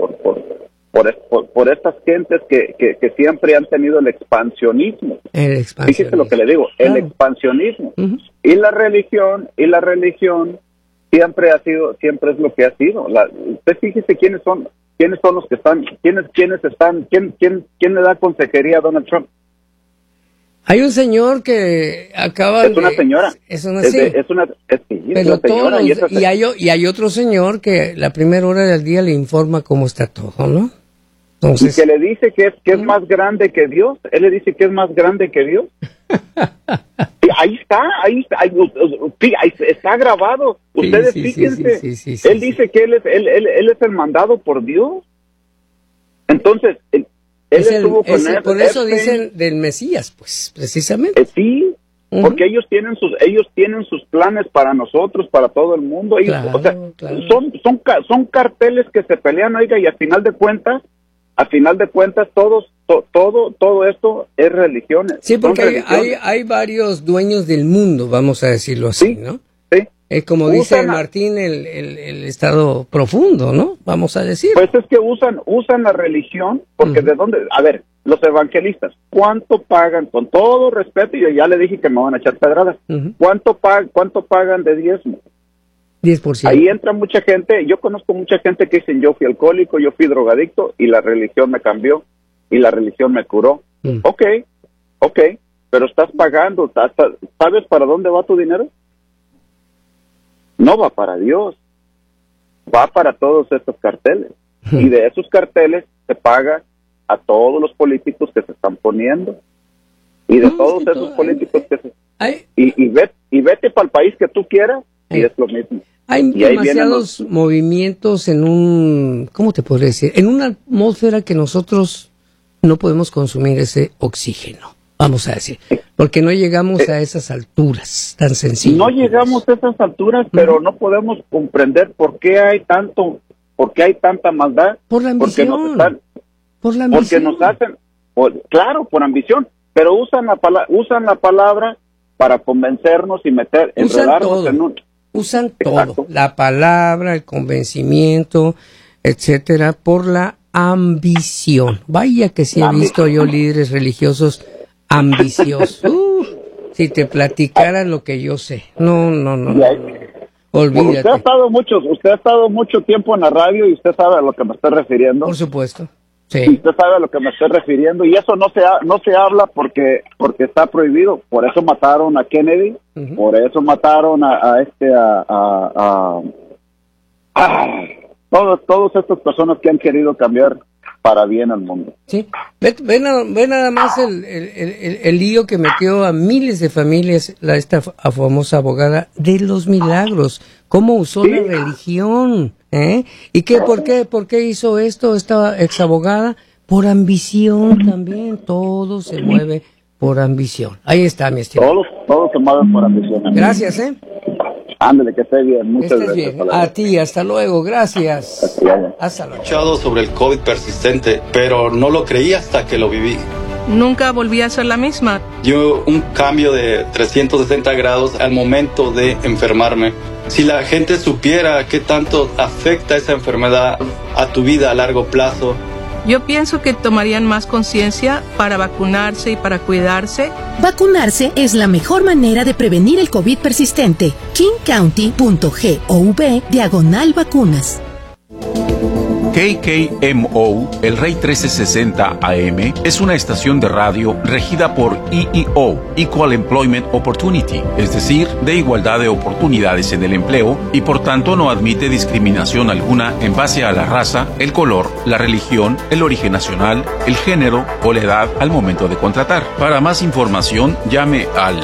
por estas gentes que siempre han tenido el expansionismo. Fíjese lo que le digo, el expansionismo. Uh-huh. Y la religión siempre es lo que ha sido. Usted fíjese quiénes son los que están, quién le da consejería a Donald Trump. Hay un señor que acaba es una señora. Es una señora. Y hay otro señor que la primera hora del día le informa cómo está todo, ¿no? Entonces, y que le dice que es más grande que Dios. Él le dice que es más grande que Dios. Ahí está grabado. Ustedes fíjense. Él dice que él es el mandado por Dios. Entonces, por eso dicen del Mesías, pues, precisamente. Sí, uh-huh. Porque ellos tienen sus planes para nosotros, para todo el mundo. Claro. Son carteles que se pelean, oiga, y al final de cuentas, todo esto es religiones. Sí, porque hay varios dueños del mundo, vamos a decirlo así, ¿no? Sí. Como dice Martín, el estado profundo, ¿no? Vamos a decir. Pues es que usan la religión, porque ¿de dónde? A ver, los evangelistas, ¿cuánto pagan? Con todo respeto, y yo ya le dije que me van a echar pedradas. Uh-huh. ¿Cuánto pagan de diezmo? 10%. Ahí entra mucha gente. Yo conozco mucha gente que dicen, yo fui alcohólico, yo fui drogadicto, y la religión me cambió, y la religión me curó. Ok, pero estás pagando. ¿Sabes para dónde va tu dinero? No va para Dios, va para todos estos carteles. Y de esos carteles se paga a todos los políticos que se están poniendo. Y de todos esos políticos que se... Y vete para el país que tú quieras, y es lo mismo. Hay demasiados movimientos ¿cómo te podría decir? En una atmósfera que nosotros no podemos consumir ese oxígeno, vamos a decir, porque no llegamos a esas alturas tan sencillas. No llegamos a esas alturas, pero no podemos comprender por qué hay tanta maldad. Por la ambición. Porque nos hacen, claro, por ambición, pero usan la palabra para convencernos y enredarnos en un... Usan todo, la palabra, el convencimiento, etcétera, por la ambición. Vaya que sí he visto yo líderes religiosos ambiciosos. Si te platicara lo que yo sé. No. Olvídate. Usted ha estado mucho tiempo en la radio y usted sabe a lo que me estoy refiriendo. Por supuesto. Sí. Usted sabe a lo que me estoy refiriendo, y eso no se habla porque está prohibido. Por eso mataron a Kennedy, uh-huh. Por eso mataron a todas estas personas que han querido cambiar para bien al mundo. Sí. Ve nada más el lío que metió a miles de familias esta famosa abogada de los milagros. ¿Cómo usó la religión? ¿Y por qué hizo esto esta exabogada? Por ambición también. Todo se mueve por ambición. Ahí está, mi estimado. Todos se mueven por ambición. Gracias, Ándale, que esté bien. Muchas gracias. Bien. A ti, hasta luego. Gracias. Hasta luego. He escuchado sobre el COVID persistente, pero no lo creí hasta que lo viví. Nunca volví a ser la misma. Dio un cambio de 360 grados al momento de enfermarme. Si la gente supiera qué tanto afecta esa enfermedad a tu vida a largo plazo. Yo pienso que tomarían más conciencia para vacunarse y para cuidarse. Vacunarse es la mejor manera de prevenir el COVID persistente. kingcounty.gov/vacunas. KKMO, el Rey 1360 AM, es una estación de radio regida por EEO, Equal Employment Opportunity, es decir, de igualdad de oportunidades en el empleo, y por tanto no admite discriminación alguna en base a la raza, el color, la religión, el origen nacional, el género o la edad al momento de contratar. Para más información, llame al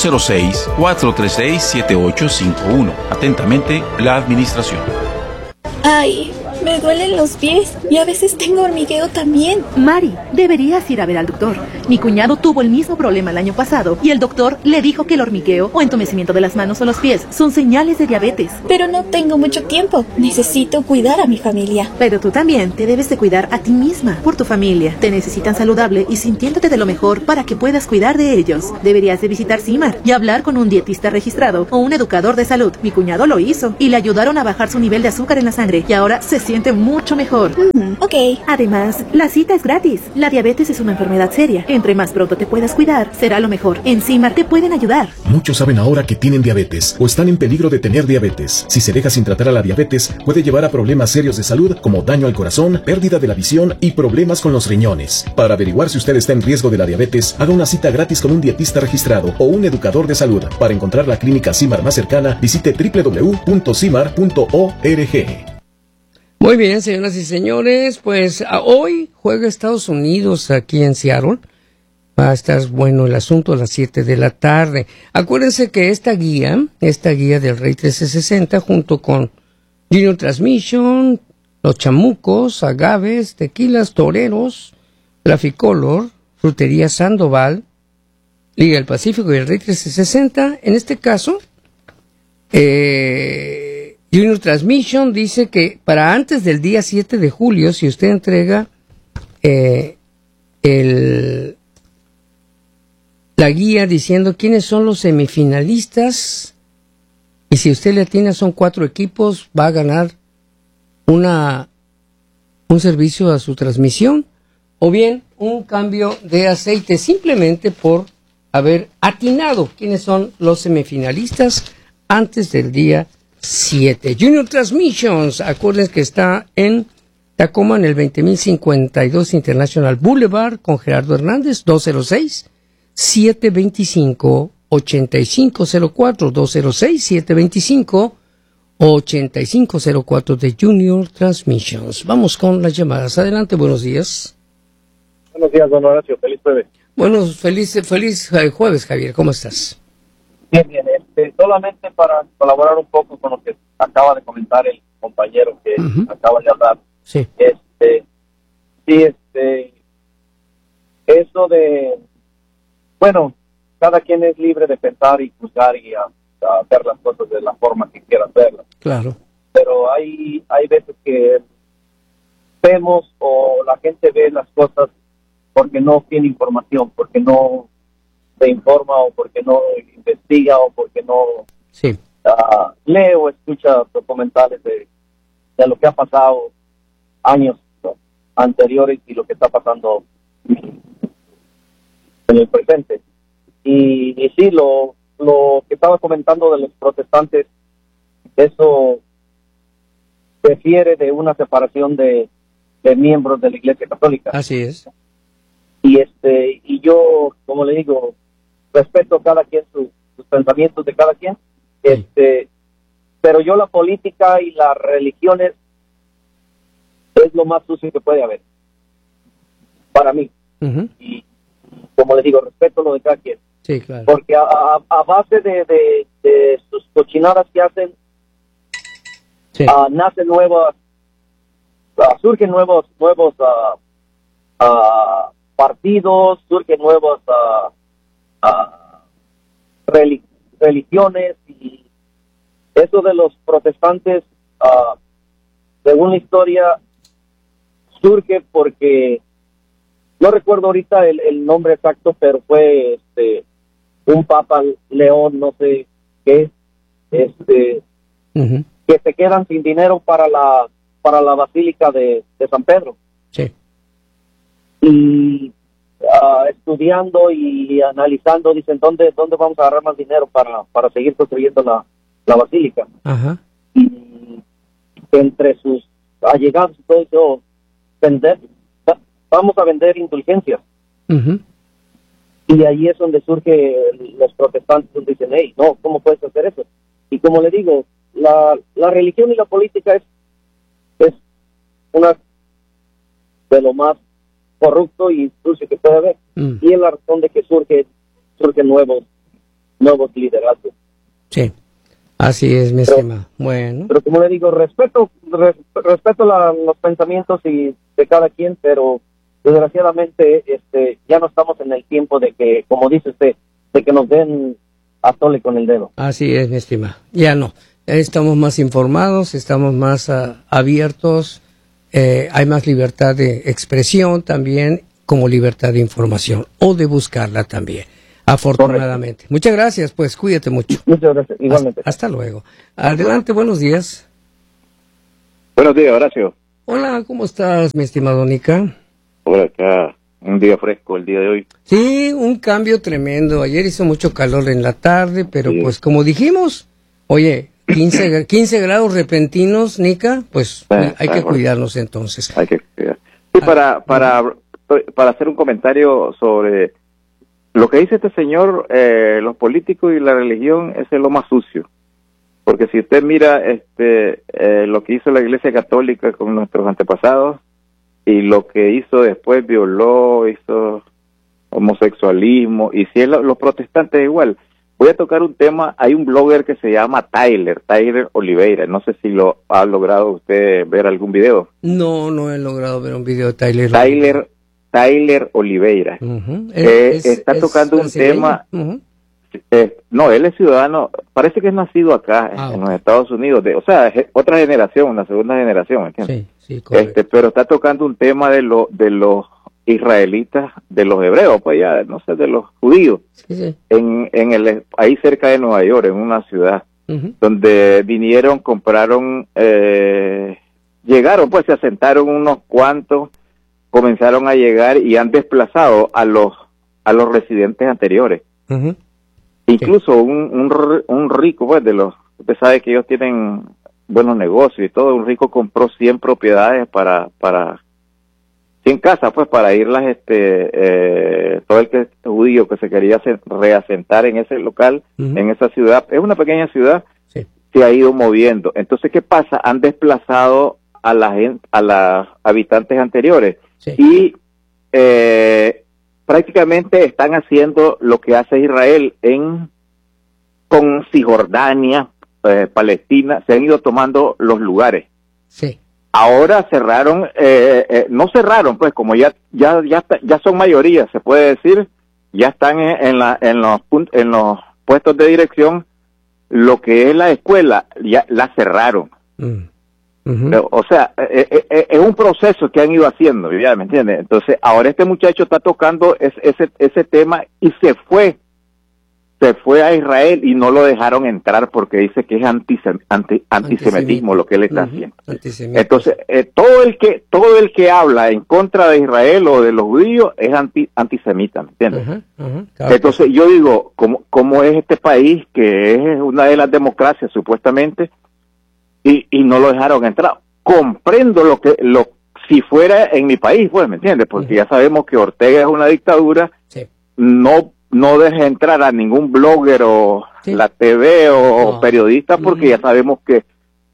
206-436-7851. Atentamente, la Administración. Ay, me duelen los pies y a veces tengo hormigueo también. Mari, deberías ir a ver al doctor. Mi cuñado tuvo el mismo problema el año pasado y el doctor le dijo que el hormigueo o entumecimiento de las manos o los pies son señales de diabetes. Pero no tengo mucho tiempo. Necesito cuidar a mi familia. Pero tú también te debes de cuidar a ti misma, por tu familia. Te necesitan saludable y sintiéndote de lo mejor para que puedas cuidar de ellos. Deberías de visitar CIMAR y hablar con un dietista registrado o un educador de salud. Mi cuñado lo hizo y le ayudaron a bajar su nivel de azúcar en la sangre y ahora se siente siente mucho mejor. Ok. Además, la cita es gratis. La diabetes es una enfermedad seria. Entre más pronto te puedas cuidar, será lo mejor. En CIMAR te pueden ayudar. Muchos saben ahora que tienen diabetes o están en peligro de tener diabetes. Si se deja sin tratar a la diabetes, puede llevar a problemas serios de salud como daño al corazón, pérdida de la visión y problemas con los riñones. Para averiguar si usted está en riesgo de la diabetes, haga una cita gratis con un dietista registrado o un educador de salud. Para encontrar la clínica CIMAR más cercana, visite www.cimar.org. Muy bien, señoras y señores, pues hoy juega Estados Unidos aquí en Seattle. Va a estar bueno el asunto a las 7 de la tarde. Acuérdense que esta guía del Rey 1360, junto con Junior Transmission, Los Chamucos, Agaves, Tequilas, Toreros, Traficolor, Frutería Sandoval, Liga del Pacífico y el Rey 1360, en este caso, Junior Transmission dice que para antes del día 7 de julio, si usted entrega la guía diciendo quiénes son los semifinalistas, y si usted le atina son 4 equipos, va a ganar un servicio a su transmisión, o bien un cambio de aceite, simplemente por haber atinado quiénes son los semifinalistas antes del día 7. Junior Transmissions, acuérdense que está en Tacoma, en el 20.052 International Boulevard, con Gerardo Hernández, 206-725-8504, 206-725-8504 de Junior Transmissions. Vamos con las llamadas. Adelante, buenos días. Buenos días, don Horacio. Feliz jueves. Bueno, feliz jueves, Javier. ¿Cómo estás? Bien. Solamente para colaborar un poco con lo que acaba de comentar el compañero que acaba de hablar. Sí. Eso de, bueno, cada quien es libre de pensar y juzgar y hacer las cosas de la forma que quiera hacerlas. Claro. Pero hay veces que vemos o la gente ve las cosas porque no tiene información, porque no se informa o porque no investiga o porque no lee o escucha documentales de lo que ha pasado años anteriores y lo que está pasando en el presente. Y sí, lo que estaba comentando de los protestantes, eso refiere de una separación de miembros de la Iglesia Católica. Así es. Y yo, como le digo, respeto a cada quien sus pensamientos de cada quien, pero yo la política y las religiones es lo más sucio que puede haber para mí. Y como le digo, respeto lo de cada quien. Sí, claro. Porque a base de sus cochinadas que hacen, nacen surgen nuevos partidos, surgen nuevas religiones, y eso de los protestantes, según la historia, surge porque no recuerdo ahorita el nombre exacto, pero fue un papa León, no sé qué, que se quedan sin dinero para la Basílica de San Pedro. Sí. Y estudiando y analizando, dicen, ¿dónde vamos a agarrar más dinero para seguir construyendo la basílica? Ajá. Y entre sus allegados y todo eso, vamos a vender indulgencias. Y ahí es donde surge los protestantes, donde dicen, hey, no, ¿cómo puedes hacer eso? Y como le digo, la religión y la política es una de lo más corrupto y sucio que puede haber. Y es la razón de que surgen nuevos liderazgos. Sí, así es, mi estimado. Bueno. Pero como le digo, respeto los pensamientos y de cada quien, pero desgraciadamente ya no estamos en el tiempo de que, como dice usted, de que nos den a tole con el dedo. Así es, mi estimado. Ya no. Estamos más informados, estamos más abiertos, hay más libertad de expresión también, como libertad de información, o de buscarla también, afortunadamente. Correcto. Muchas gracias, pues cuídate mucho. Muchas gracias, igualmente. Hasta luego. Adelante, buenos días. Buenos días, Horacio. Hola, ¿cómo estás, mi estimado Nica? Por acá, un día fresco el día de hoy. Sí, un cambio tremendo. Ayer hizo mucho calor en la tarde, pero sí, pues como dijimos, oye, 15 grados repentinos, Nica, pues hay que cuidarnos entonces. Hay que cuidar. Sí, para hacer un comentario sobre lo que dice este señor, los políticos y la religión, ese es lo más sucio. Porque si usted mira lo que hizo la Iglesia Católica con nuestros antepasados y lo que hizo después, hizo homosexualismo, y si es los protestantes igual. Voy a tocar un tema, hay un blogger que se llama Tyler Oliveira, no sé si lo ha logrado usted ver algún video. No he logrado ver un video de Tyler Oliveira. Está tocando un tema... no, él es ciudadano, parece que es nacido acá en los Estados Unidos, es otra generación, una segunda generación, ¿entiendes? Sí, correcto. Pero está tocando un tema de los israelitas, de los hebreos, pues ya, no sé, de los judíos, sí. Ahí cerca de Nueva York, en una ciudad, donde vinieron, compraron, llegaron, pues se asentaron unos cuantos, comenzaron a llegar y han desplazado a los residentes anteriores. Incluso un rico, pues, usted sabe que ellos tienen buenos negocios y todo, un rico compró 100 propiedades para 100 casas, pues, para irlas, todo el judío que se quería reasentar en ese local, en esa ciudad, es una pequeña ciudad, sí, se ha ido moviendo. Entonces, ¿qué pasa? Han desplazado a las habitantes anteriores, sí, y prácticamente están haciendo lo que hace Israel con Cisjordania, Palestina, se han ido tomando los lugares. Sí. Ahora cerraron, no cerraron, pues como ya son mayoría, se puede decir, ya están en los puestos de dirección, lo que es la escuela, ya la cerraron. O sea, es un proceso que han ido haciendo, ¿ya me entiendes? Entonces, ahora este muchacho está tocando ese tema y se fue a Israel y no lo dejaron entrar porque dice que es antisemitismo lo que él está haciendo. Entonces, todo el que habla en contra de Israel o de los judíos es antisemita, ¿me entiendes? Claro. Entonces, yo digo, ¿cómo es este país que es una de las democracias supuestamente? Y no lo dejaron entrar. Comprendo si fuera en mi país, pues, ¿me entiendes? Porque ya sabemos que Ortega es una dictadura, sí, no deja entrar a ningún blogger o sí, la TV o periodista, porque ya sabemos que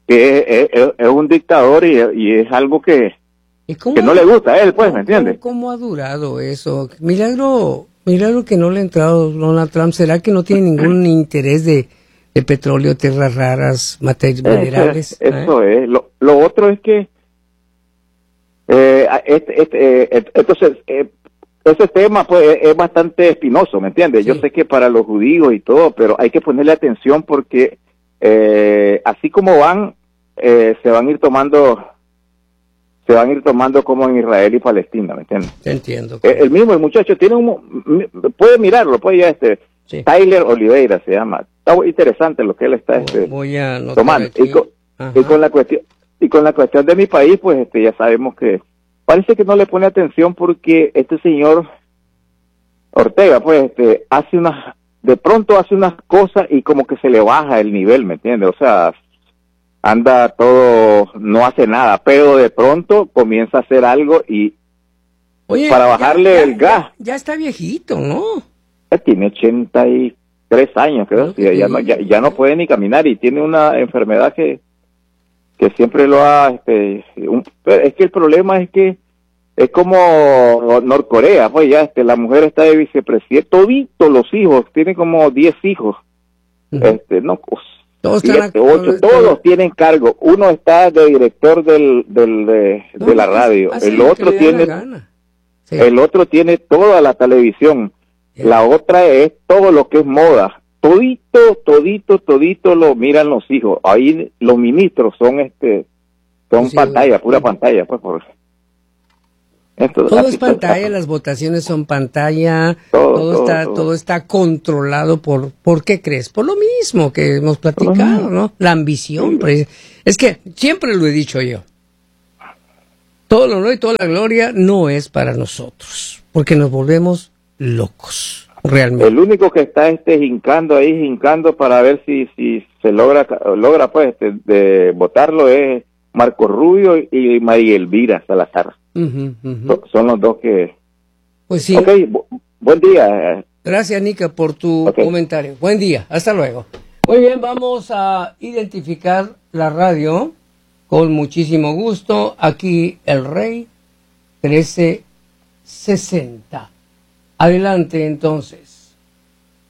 es un dictador y es algo que no le gusta a él, pues, ¿me entiendes? ¿Cómo ha durado eso? Milagro que no le ha entrado Donald Trump. ¿Será que no tiene ningún interés de petróleo, tierras raras, minerales? Eso es. Lo otro es que entonces ese tema pues es bastante espinoso, ¿me entiendes? Sí. Yo sé que para los judíos y todo, pero hay que ponerle atención porque así como van, se van a ir tomando como en Israel y Palestina, ¿me entiendes? Te entiendo. El muchacho tiene puede mirarlo, pues ya sí. Tyler Oliveira se llama. Está muy interesante lo que él está tomando. Y con la cuestión de mi país, pues ya sabemos que parece que no le pone atención porque este señor Ortega, pues de pronto hace unas cosas y como que se le baja el nivel, ¿me entiendes? O sea, anda todo, no hace nada, pero de pronto comienza a hacer algo y para bajarle el gas. Ya está viejito, ¿no? Tiene 83 años, creo, ya no puede ni caminar y tiene una enfermedad que siempre lo ha... es que el problema es que es como Norcorea, pues ya la mujer está de vicepresidente, toditos los hijos, tiene como 10 hijos, todos 7, 8, todos tienen cargo, uno está de director de la radio, el otro tiene toda la televisión. La otra es todo lo que es moda. Todito lo miran los hijos. Ahí los ministros son sí, pantalla, pura pantalla, pues todo es pantalla, las votaciones son pantalla, todo está controlado ¿por qué crees? Por lo mismo que hemos platicado, ¿no? La ambición, sí. Es que siempre lo he dicho yo. todo el honor y toda la gloria no es para nosotros, porque nos volvemos locos, realmente. El único que está hincando para ver si se logra pues de votarlo es Marco Rubio y María Elvira Salazar. Son los dos que... Pues sí. Ok, buen día. Gracias, Nica, por tu comentario. Buen día, hasta luego. Muy bien, vamos a identificar la radio con muchísimo gusto. Aquí el Rey 1360. Adelante, entonces.